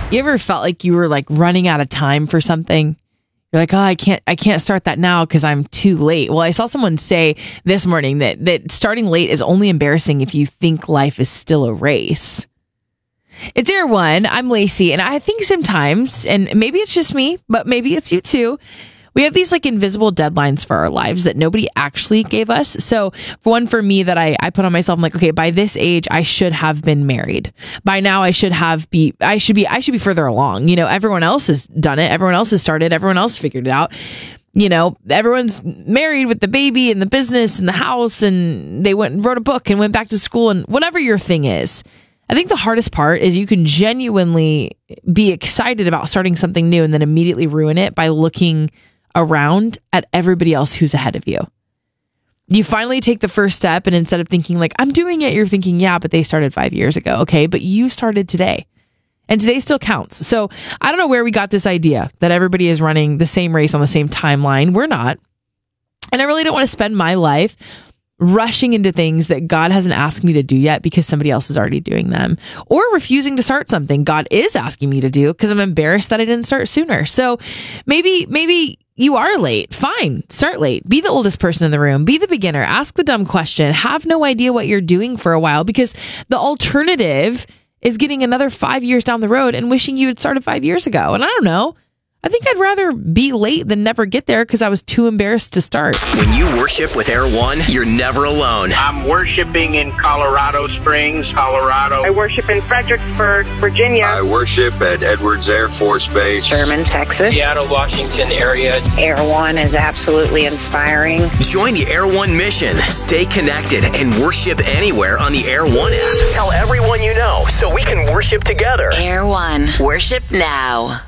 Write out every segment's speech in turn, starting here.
You ever felt like you were like running out of time for something? You're like, oh, I can't start that now because I'm too late. Well, I saw someone say this morning that starting late is only embarrassing if you think life is still a race. It's Air One. I'm Lacey, and I think sometimes, and maybe it's just me, but maybe it's you too, we have these like invisible deadlines for our lives that nobody actually gave us. So for me that I put on myself, I'm like, okay, by this age, I should have been married. By now I should be further along. You know, everyone else has done it. Everyone else has started. Everyone else figured it out. You know, everyone's married with the baby and the business and the house, and they went and wrote a book and went back to school and whatever your thing is. I think the hardest part is you can genuinely be excited about starting something new and then immediately ruin it by looking around at everybody else who's ahead of you. You finally take the first step, and instead of thinking like, I'm doing it, you're thinking, yeah, but they started 5 years ago. Okay, but you started today, and today still counts. So I don't know where we got this idea that everybody is running the same race on the same timeline. We're not. And I really don't want to spend my life rushing into things that God hasn't asked me to do yet because somebody else is already doing them, or refusing to start something God is asking me to do because I'm embarrassed that I didn't start sooner. So maybe you are late. Fine. Start late. Be the oldest person in the room. Be the beginner. Ask the dumb question. Have no idea what you're doing for a while, because the alternative is getting another 5 years down the road and wishing you had started 5 years ago. And I don't know. I think I'd rather be late than never get there because I was too embarrassed to start. When you worship with Air One, you're never alone. I'm worshiping in Colorado Springs, Colorado. I worship in Fredericksburg, Virginia. I worship at Edwards Air Force Base. Sherman, Texas. Seattle, Washington area. Air One is absolutely inspiring. Join the Air One mission. Stay connected and worship anywhere on the Air One app. Tell everyone you know so we can worship together. Air One. Worship now.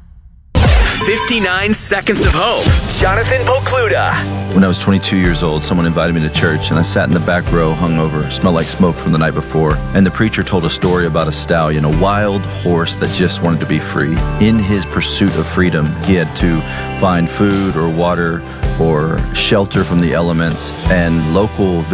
59 Seconds of Hope. Jonathan Pokluda. When I was 22 years old, someone invited me to church, and I sat in the back row hungover, smelled like smoke from the night before. And the preacher told a story about a stallion, a wild horse that just wanted to be free. In his pursuit of freedom, he had to find food or water or shelter from the elements, and local